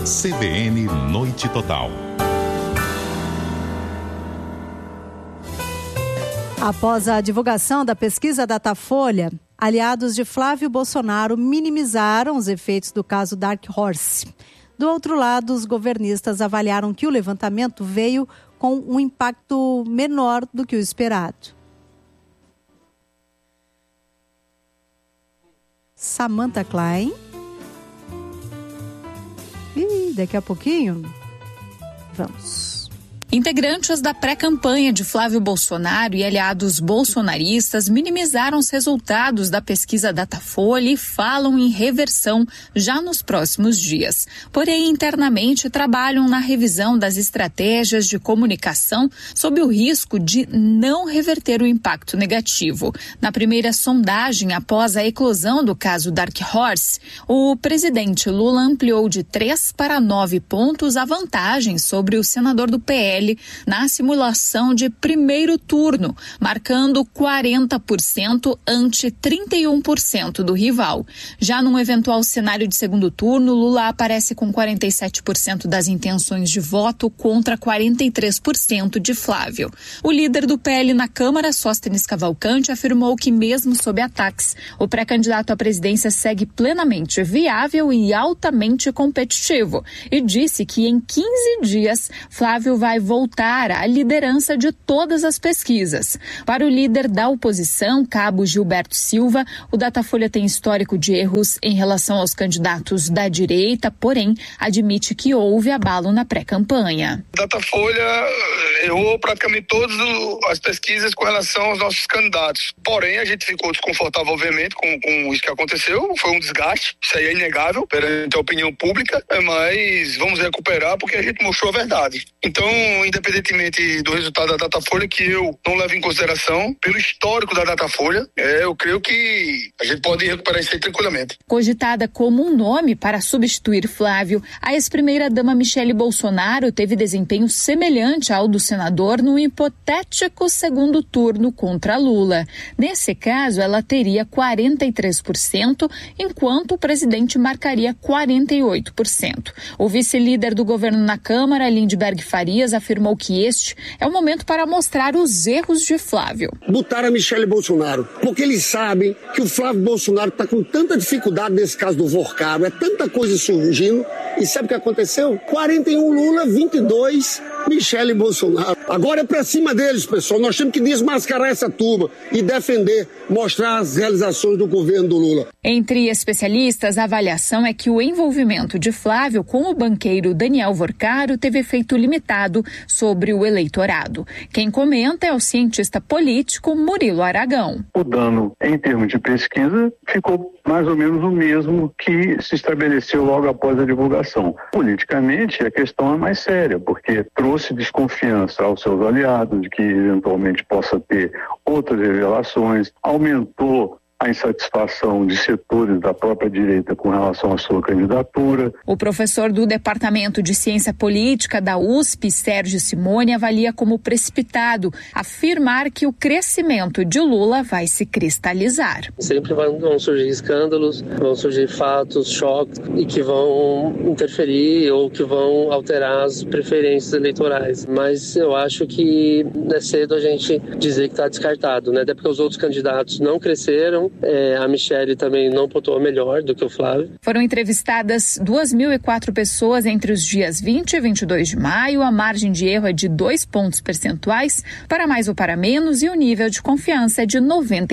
CBN Noite Total. Após a divulgação da pesquisa Datafolha, aliados de Flávio Bolsonaro minimizaram os efeitos do caso Dark Horse. Do outro lado, os governistas avaliaram que o levantamento veio com um impacto menor do que o esperado. Samantha Klein. E daqui a pouquinho, vamos. Integrantes da pré-campanha de Flávio Bolsonaro e aliados bolsonaristas minimizaram os resultados da pesquisa Datafolha e falam em reversão já nos próximos dias. Porém, internamente trabalham na revisão das estratégias de comunicação sob o risco de não reverter o impacto negativo. Na primeira sondagem, após a eclosão do caso Dark Horse, o presidente Lula ampliou de 3 para 9 pontos a vantagem sobre o senador do PL na simulação de primeiro turno, marcando 40% ante 31% do rival. Já num eventual cenário de segundo turno, Lula aparece com 47% das intenções de voto contra 43% de Flávio. O líder do PL na Câmara, Sóstenes Cavalcante, afirmou que mesmo sob ataques, o pré-candidato à presidência segue plenamente viável e altamente competitivo e disse que em 15 dias Flávio vai voltar à liderança de todas as pesquisas. Para o líder da oposição, cabo Gilberto Silva, o Datafolha tem histórico de erros em relação aos candidatos da direita, porém admite que houve abalo na pré-campanha. Datafolha errou praticamente todas as pesquisas com relação aos nossos candidatos. Porém, a gente ficou desconfortável, obviamente, com isso que aconteceu. Foi um desgaste, isso aí é inegável perante a opinião pública, mas vamos recuperar porque a gente mostrou a verdade. Então, independentemente do resultado da Datafolha, que eu não levo em consideração, pelo histórico da Datafolha, eu creio que a gente pode recuperar isso aí tranquilamente. Cogitada como um nome para substituir Flávio, a ex-primeira-dama Michele Bolsonaro teve desempenho semelhante ao do senador no hipotético segundo turno contra Lula. Nesse caso, ela teria 43%, enquanto o presidente marcaria 48%. O vice-líder do governo na Câmara, Lindbergh Farias, afirmou que este é o momento para mostrar os erros de Flávio. Botaram a Michele Bolsonaro, porque eles sabem que o Flávio Bolsonaro está com tanta dificuldade nesse caso do Vorcaro, é tanta coisa surgindo, e sabe o que aconteceu? 41 Lula, 22 Michele Bolsonaro. Agora é pra cima deles, pessoal. Nós temos que desmascarar essa turma e defender, mostrar as realizações do governo do Lula. Entre especialistas, a avaliação é que o envolvimento de Flávio com o banqueiro Daniel Vorcaro teve efeito limitado sobre o eleitorado. Quem comenta é o cientista político Murilo Aragão. O dano em termos de pesquisa ficou mais ou menos o mesmo que se estabeleceu logo após a divulgação. Politicamente, a questão é mais séria, porque trouxe desconfiança aos seus aliados de que eventualmente possa ter outras revelações, aumentou a insatisfação de setores da própria direita com relação à sua candidatura. O professor do Departamento de Ciência Política da USP, Sérgio Simone, avalia como precipitado afirmar que o crescimento de Lula vai se cristalizar. Sempre vão surgir escândalos, vão surgir fatos, choques e que vão interferir ou que vão alterar as preferências eleitorais. Mas eu acho que é cedo a gente dizer que está descartado, né? Até porque os outros candidatos não cresceram. A Michele também não pontuou melhor do que o Flávio. Foram entrevistadas 2.004 pessoas entre os dias 20 e 22 de maio. A margem de erro é de 2 pontos percentuais, para mais ou para menos, e o nível de confiança é de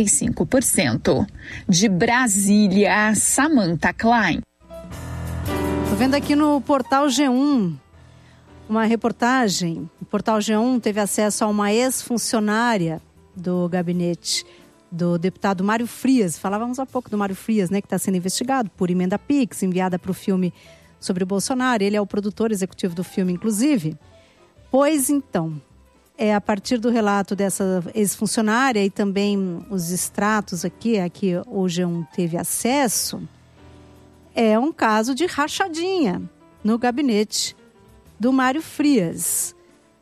95%. De Brasília, Samantha Klein. Estou vendo aqui no portal G1 uma reportagem. O portal G1 teve acesso a uma ex-funcionária do gabinete do deputado Mário Frias. Falávamos há pouco do Mário Frias, né, que está sendo investigado por emenda Pix, enviada para o filme sobre o Bolsonaro. Ele é o produtor executivo do filme, inclusive. Pois então, a partir do relato dessa ex-funcionária e também os extratos aqui, a que o G1 teve acesso, é um caso de rachadinha no gabinete do Mário Frias.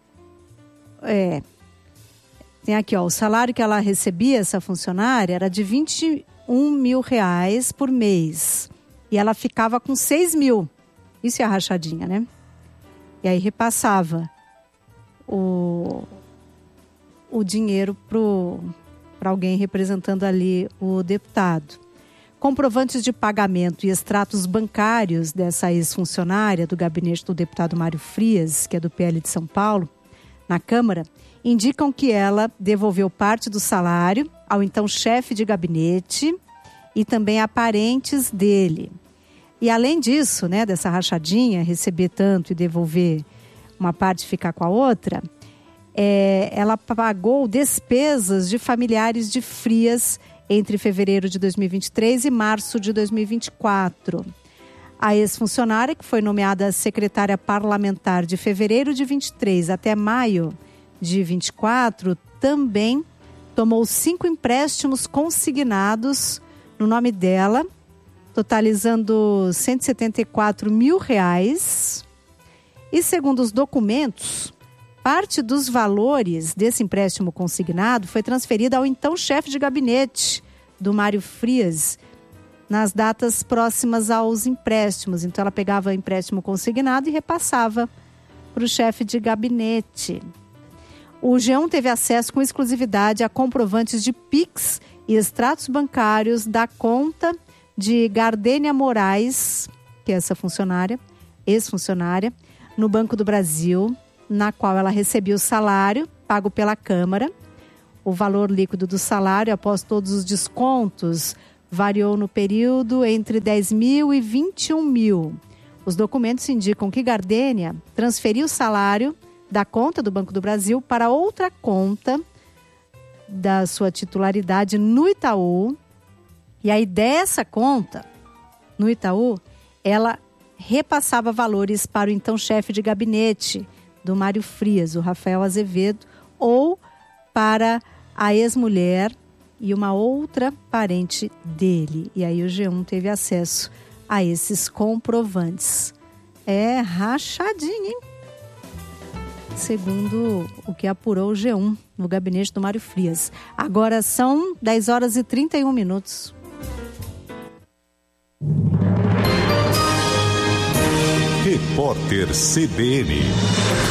Tem aqui, o salário que ela recebia, essa funcionária, era de R$21 mil por mês. E ela ficava com R$6 mil. Isso é a rachadinha, né? E aí repassava o dinheiro para alguém representando ali o deputado. Comprovantes de pagamento e extratos bancários dessa ex-funcionária do gabinete do deputado Mário Frias, que é do PL de São Paulo, na Câmara, indicam que ela devolveu parte do salário ao então chefe de gabinete e também a parentes dele. E além disso, né, dessa rachadinha, receber tanto e devolver uma parte e ficar com a outra, ela pagou despesas de familiares de Frias entre fevereiro de 2023 e março de 2024. A ex-funcionária, que foi nomeada secretária parlamentar de fevereiro de 23 até maio de 24, também tomou 5 empréstimos consignados no nome dela, totalizando R$174 mil. E segundo os documentos, parte dos valores desse empréstimo consignado foi transferida ao então chefe de gabinete do Mário Frias nas datas próximas aos empréstimos. Então ela pegava o empréstimo consignado e repassava para o chefe de gabinete. O G1 teve acesso com exclusividade a comprovantes de PIX e extratos bancários da conta de Gardênia Moraes, que é essa funcionária, ex-funcionária, no Banco do Brasil, na qual ela recebia o salário pago pela Câmara. O valor líquido do salário, após todos os descontos, variou no período entre 10 mil e 21 mil. Os documentos indicam que Gardênia transferiu o salário da conta do Banco do Brasil para outra conta da sua titularidade no Itaú. E aí dessa conta, no Itaú, ela repassava valores para o então chefe de gabinete do Mário Frias, o Rafael Azevedo, ou para a ex-mulher e uma outra parente dele. E aí o G1 teve acesso a esses comprovantes. É rachadinho, hein? Segundo o que apurou o G1 no gabinete do Mário Frias. Agora são 10 horas e 31 minutos. Repórter CBN.